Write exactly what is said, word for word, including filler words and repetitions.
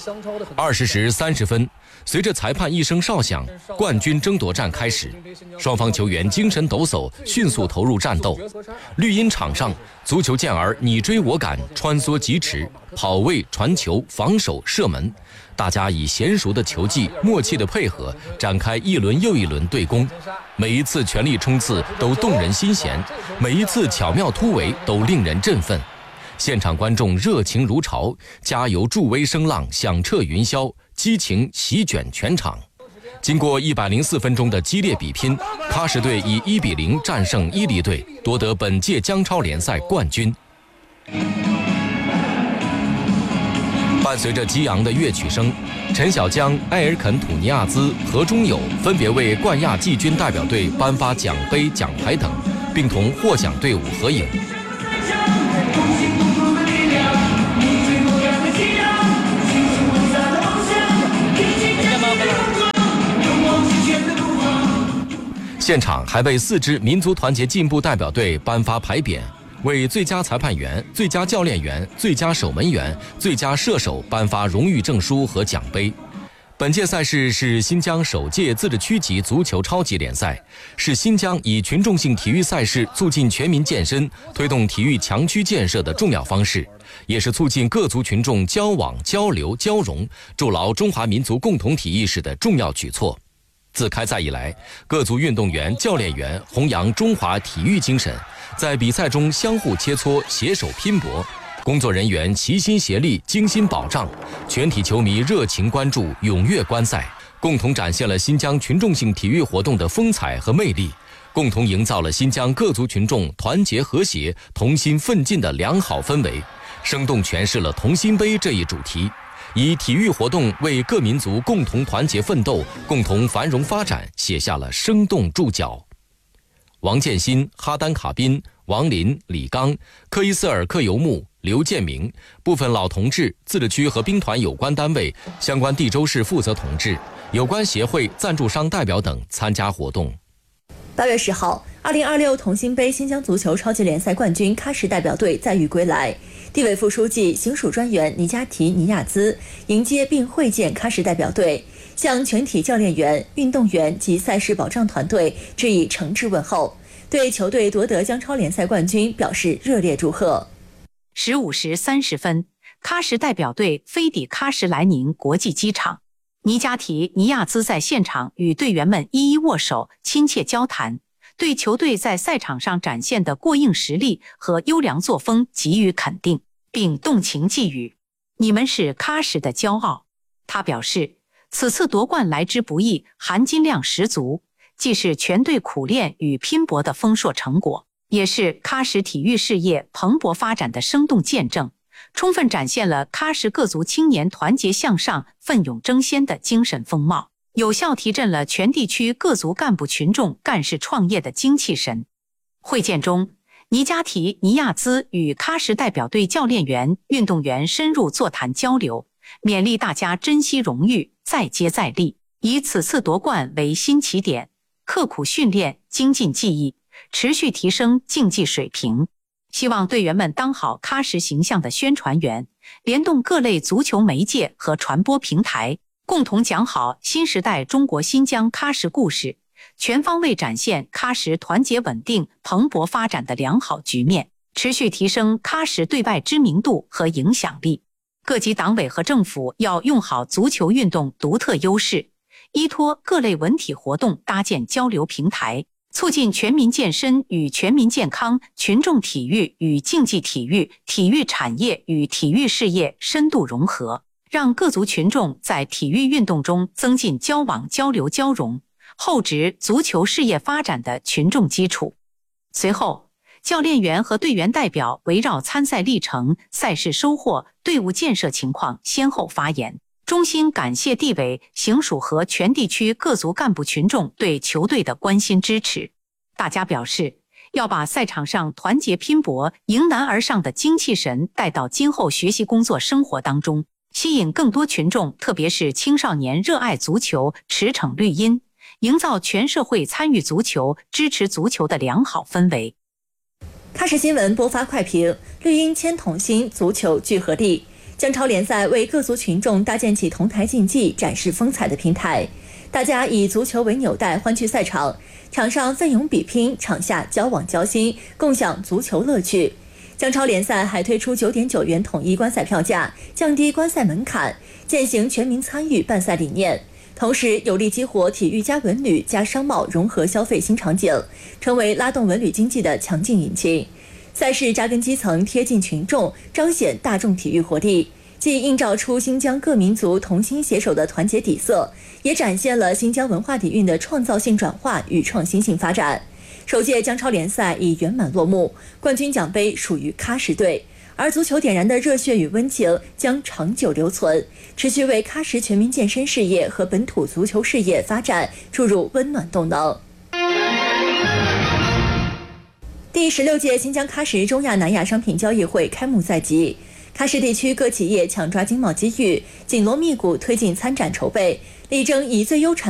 二十时三十分，随着裁判一声哨响，冠军争夺战开始。双方球员精神抖擞，迅速投入战斗。绿茵场上，足球健儿你追我赶，穿梭疾驰，跑位、传球、防守、射门。大家以娴熟的球技、默契的配合，展开一轮又一轮对攻。每一次全力冲刺都动人心弦，每一次巧妙突围都令人振奋。现场观众热情如潮，加油助威声浪响彻云霄，激情席卷全场。经过一百零四分钟的激烈比拼，喀什队以一比零战胜伊犁队，夺得本届江超联赛冠军。伴随着激昂的乐曲声，陈小江、埃尔肯土尼亚兹、何中友分别为冠亚季军代表队颁发奖杯、奖牌等，并同获奖队伍合影。现场还为四支民族团结进步代表队颁发牌匾，为最佳裁判员、最佳教练员、最佳守门员、最佳射手颁发荣誉证书和奖杯。本届赛事是新疆首届自治区级足球超级联赛，是新疆以群众性体育赛事促进全民健身、推动体育强区建设的重要方式，也是促进各族群众交往、交流、交融、筑牢中华民族共同体意识的重要举措。自开赛以来，各族运动员、教练员弘扬中华体育精神，在比赛中相互切磋、携手拼搏，工作人员齐心协力、精心保障，全体球迷热情关注、踊跃观赛，共同展现了新疆群众性体育活动的风采和魅力，共同营造了新疆各族群众团结和谐、同心奋进的良好氛围，生动诠释了同心杯这一主题，以体育活动为各民族共同团结奋斗、共同繁荣发展写下了生动注脚。王建新、哈丹卡宾、王林、李刚、科伊斯尔克尤木、刘建明、部分老同志、自治区和兵团有关单位、相关地州市负责同志、有关协会、赞助商代表等参加活动。 八月十号，二零二六同心杯新疆足球超级联赛冠军喀什代表队载誉归来。地委副书记、行署专员尼加提尼亚兹迎接并会见喀什代表队，向全体教练员、运动员及赛事保障团队致以诚挚问候，对球队夺得江超联赛冠军表示热烈祝贺。 十五时三十分，喀什代表队飞抵喀什莱宁国际机场。尼加提尼亚兹在现场与队员们一一握手，亲切交谈，对球队在赛场上展现的过硬实力和优良作风给予肯定，并动情寄语：“你们是喀什的骄傲。”他表示，此次夺冠来之不易，含金量十足，既是全队苦练与拼搏的丰硕成果，也是喀什体育事业蓬勃发展的生动见证，充分展现了喀什各族青年团结向上、奋勇争先的精神风貌，有效提振了全地区各族干部群众干事创业的精气神。会见中，尼加提尼亚兹与喀什代表队教练员、运动员深入座谈交流，勉励大家珍惜荣誉，再接再厉，以此次夺冠为新起点，刻苦训练，精进技艺，持续提升竞技水平。希望队员们当好喀什形象的宣传员，联动各类足球媒介和传播平台，共同讲好新时代中国新疆喀什故事，全方位展现喀什团结稳定、蓬勃发展的良好局面，持续提升喀什对外知名度和影响力。各级党委和政府要用好足球运动独特优势，依托各类文体活动搭建交流平台，促进全民健身与全民健康、群众体育与竞技体育、体育产业与体育事业深度融合，让各族群众在体育运动中增进交往、交流、交融，厚植足球事业发展的群众基础。随后，教练员和队员代表围绕参赛历程、赛事收获、队伍建设情况先后发言，衷心感谢地委、行署和全地区各族干部群众对球队的关心支持。大家表示，要把赛场上团结拼搏、迎难而上的精气神带到今后学习工作生活当中，吸引更多群众，特别是青少年热爱足球、驰骋绿茵，营造全社会参与足球、支持足球的良好氛围。喀什新闻播发快评：绿茵牵同心，足球聚合力。 江超联赛为各族群众搭建起同台竞技、展示风采的平台。大家以足球为纽带，欢聚赛场，场上奋勇比拼，场下交往交心，共享足球乐趣。江超联赛还推出九点九元统一观赛票价，降低观赛门槛，践行全民参与办赛理念。同时有力激活体育加文旅加商贸融合消费新场景，成为拉动文旅经济的强劲引擎。赛事扎根基层，贴近群众，彰显大众体育活力，既映照出新疆各民族同心携手的团结底色，也展现了新疆文化底蕴的创造性转化与创新性发展。首届江超联赛已圆满落幕，冠军奖杯属于喀什队，而足球点燃的热血与温情将长久留存，持续为喀什全民健身事业和本土足球事业发展注入温暖动能。第十六届新疆喀什中亚南亚商品交易会开幕在即，喀什地区各企业抢抓经贸机遇，紧锣密鼓推进参展筹备，力争以最优产